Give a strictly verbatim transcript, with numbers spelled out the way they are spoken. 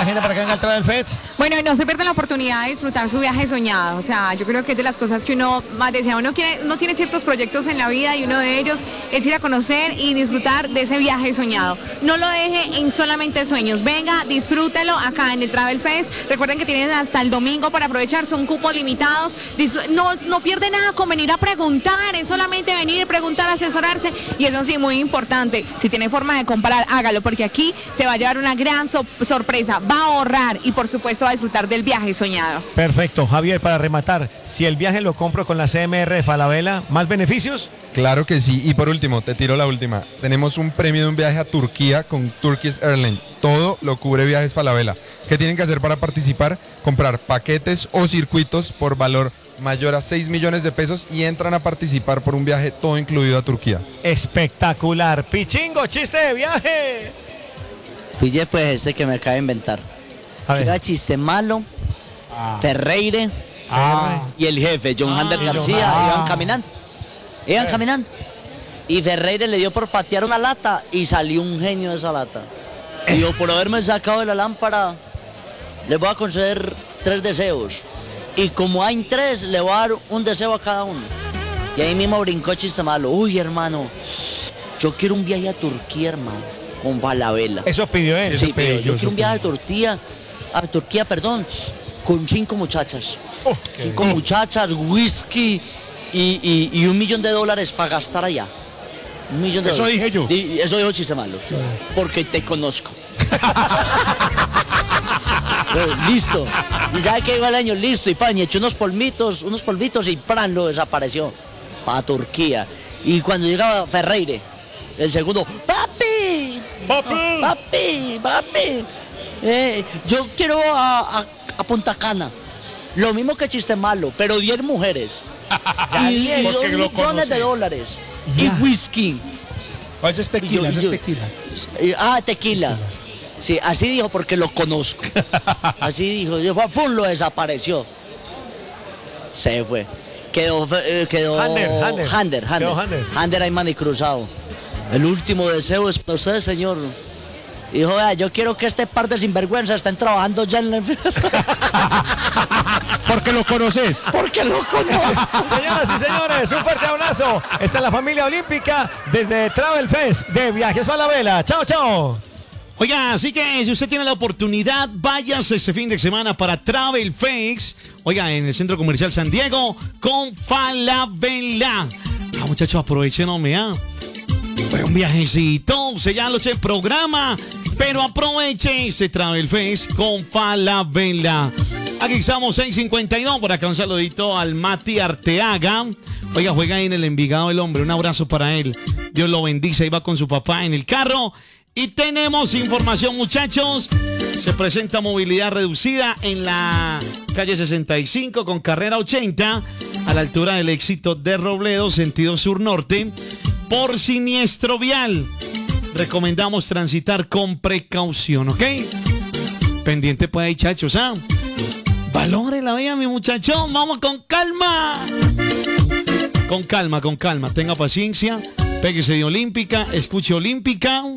agenda para que venga al Travel Fest? Bueno, no se pierdan la oportunidad de disfrutar su viaje soñado. O sea, yo creo que es de las cosas que uno más desea. Uno, quiere, uno tiene ciertos proyectos en la vida y uno de ellos es ir a conocer y disfrutar de ese viaje soñado. No lo deje en solamente sueños. Venga, disfrútelo acá en el Travel Fest. Recuerden que tienen hasta el domingo para aprovechar. Son cupos limitados. No, no pierde nada con venir a preguntar. Es solamente venir, preguntar, asesorarse. Y eso sí, muy importante. Si tiene forma de comprar, hágalo, porque aquí se va a llevar una gran so sorpresa. Va a ahorrar y, por supuesto, va a disfrutar del viaje soñado. Perfecto. Javier, para rematar, si el viaje lo compro con la C M R de Falabella, ¿más beneficios? Claro que sí. Y por último, te tiro la última. Tenemos un premio de un viaje a Turquía con Turkish Airlines. Todo lo cubre Viajes Falabella. ¿Qué tienen que hacer para participar? Comprar paquetes o circuitos por valor mayor a seis millones de pesos y entran a participar por un viaje todo incluido a Turquía. Espectacular. Pichingo, chiste de viaje. Pille pues este que me acaba de inventar. Era chiste malo, ah. Ferreire ah. y el jefe, John ah, Hander García, ah. iban caminando. Iban eh. caminando. Y Ferreire le dio por patear una lata y salió un genio de esa lata. Y dijo, por haberme sacado de la lámpara, les voy a conceder tres deseos. Y como hay tres, le voy a dar un deseo a cada uno. Y ahí mismo brincó chiste malo. Uy, hermano, yo quiero un viaje a Turquía, hermano, con Falabella. Eso pidió él. Sí, eso pero pidió, yo quiero un viaje a pidió. Turquía, a Turquía, perdón, con cinco muchachas. Oh, cinco bien. muchachas, whisky y, y, y un millón de dólares para gastar allá. Un millón de eso dólares. dije yo. Y eso dijo chiste malo. Sí. Porque te conozco. Pues, listo. Y sabe que llegó el año, listo, y pan, y echó unos polvitos, unos polvitos y pran lo desapareció. Para Turquía. Y cuando llegaba Ferreire, el segundo, papi, papi, papi, papi, eh, yo quiero a, a, a Punta Cana. Lo mismo que chiste malo, pero diez mujeres. Ya, y diez, dos millones de dólares. Ya. Y whisky. O ese es tequila, ese es tequila. Y, ah, tequila. Sí, así dijo porque lo conozco. Así dijo, yo, pum, lo desapareció. Se fue. Quedó, eh, quedó Hander, Hander. Hander, Hander. Quedó Hander. Hander ahí manicruzado. El último deseo es para usted, señor. Dijo, vea, yo quiero que este par de sinvergüenzas estén trabajando ya en la empresa. Porque lo conoces. Porque lo conozco. Señoras y señores, un fuerte abrazo. Esta es la familia olímpica desde Travel Fest de Viajes Falabella. Chao, chao. Oiga, así que si usted tiene la oportunidad, váyase este fin de semana para Travel Fest. Oiga, en el Centro Comercial San Diego con Falabella. Ah, muchachos, aprovechen, no me ah. Fue un viajecito, se ya lo sé, programa, pero aproveche ese Travel Fest con Falabella. Aquí estamos seis cincuenta y dos, por acá un saludito al Mati Arteaga. Oiga, juega ahí en el Envigado el hombre, un abrazo para él. Dios lo bendice, iba con su papá en el carro. Y tenemos información, muchachos. Se presenta movilidad reducida en la calle sesenta y cinco con carrera ochenta, a la altura del Éxito de Robledo, sentido sur-norte, por siniestro vial. Recomendamos transitar con precaución, ¿ok? Pendiente pues ahí, chachos, ¿ah? Valore la vida, mi muchachón. Vamos con calma. Con calma, con calma. Tenga paciencia. Péguese de Olímpica. Escuche Olímpica.